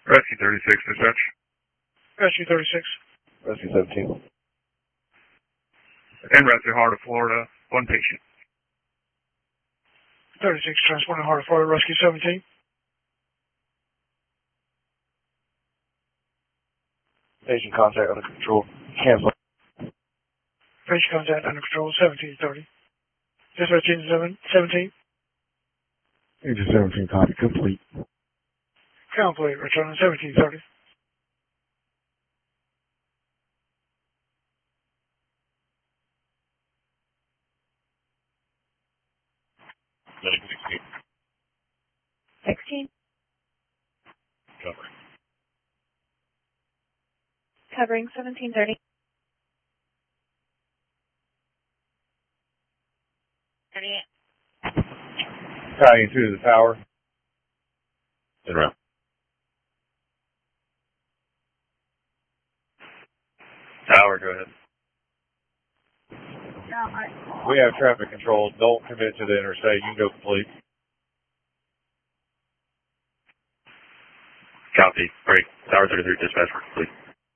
Rescue 36, dispatch. Rescue 36. Rescue 17. And Rescue Heart of Florida, one patient. 36, transporting Heart of Florida, Rescue 17. Patient contact under control. Cancel. Patient contact under control, 1730. Dispatch engine 17. Engine 17, copy complete. Complete, return 1730. Medic 16. 16. Covering. Covering 1730. 38. Guiding to the tower. En route. Tower, go ahead. We have traffic control. Don't commit to the interstate. You can go complete. Copy. Break. Tower 33, dispatch, we're complete.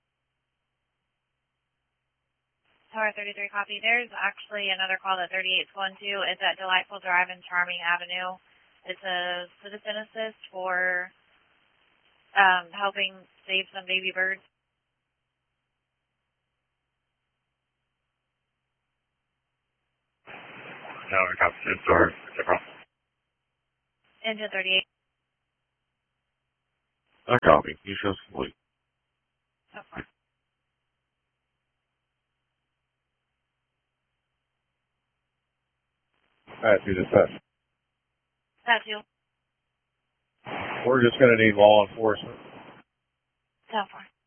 Tower 33, copy. There's actually another call that 38's going to. It's at Delightful Drive and Charming Avenue. It's a citizen assist for helping save some baby birds. Tower, copy. Store. No problem. Engine 38. I copy. You show complete. So far. Alright, to dispatch. That too. We're just going to need law enforcement. So far.